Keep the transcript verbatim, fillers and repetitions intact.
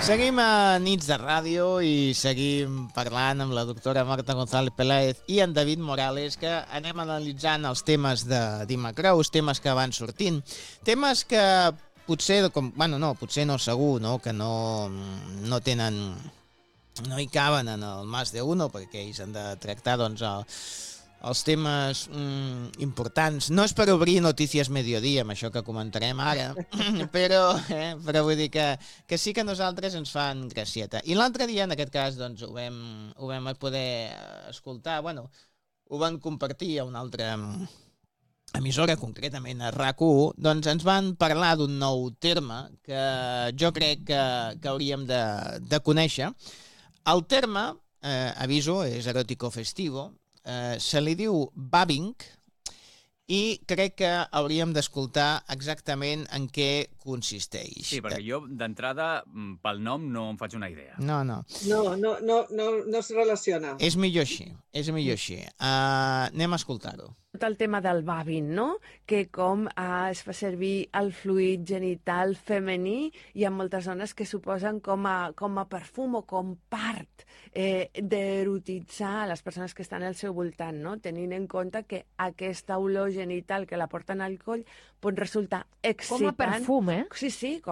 Seguim a Nits de Ràdio i seguim parlant amb la doctora Marta González Peláez i en David Morales, que anem analitzant els temes de Dima Creus, temes que van sortint, temes que potser, com, bueno, no, potser no segur, no, que no, no tenen, no hi caben en el Más de Uno, perquè ells han de tractar, doncs, el, els temes mm, importants. No és per obrir Notícies Mediodía, amb això que comentarem ara, però, eh, però vull dir que, que sí que a nosaltres ens fan gracieta. I l'altre dia, en aquest cas, doncs, ho vam, ho vam poder escoltar, bueno, ho van compartir a una altra emissora, concretament a RAC u, doncs ens van parlar d'un nou terme que jo crec que, que hauríem de, de conèixer. El terme, eh, aviso, és eròtico festivo, Uh, se li diu vabbing i crec que hauríem d'escoltar exactament en què consisteix. Sí, perquè jo d'entrada pel nom no em faig una idea. No, no. No, no, no, no, no es relaciona. És millor així, és millor així. Uh, anem a escoltar-ho. Tot el tema del vabbing, no? Que com eh, es fa servir el fluid genital femení, hi ha moltes dones que suposen com a, com a perfum o com part eh, d'erotitzar les persones que estan al seu voltant, no? Tenint en compte que aquesta olor genital que la porten al coll pot resultar excitant. Com a perfum, eh? Sí, sí, com